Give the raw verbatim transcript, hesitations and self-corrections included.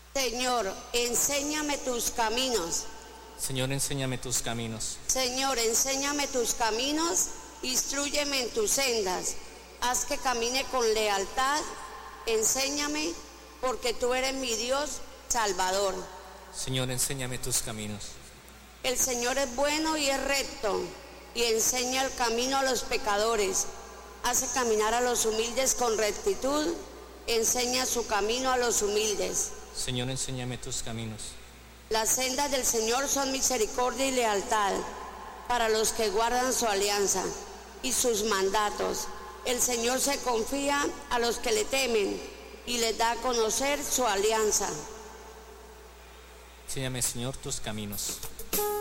Señor, enséñame tus caminos. Señor, enséñame tus caminos. Señor, enséñame tus caminos, instrúyeme en tus sendas. Haz que camine con lealtad, enséñame, porque tú eres mi Dios Salvador. Señor, enséñame tus caminos. El Señor es bueno y es recto, y enseña el camino a los pecadores. Hace caminar a los humildes con rectitud, enseña su camino a los humildes. Señor, enséñame tus caminos. Las sendas del Señor son misericordia y lealtad para los que guardan su alianza y sus mandatos. El Señor se confía a los que le temen y les da a conocer su alianza. Enséñame, Señor, tus caminos.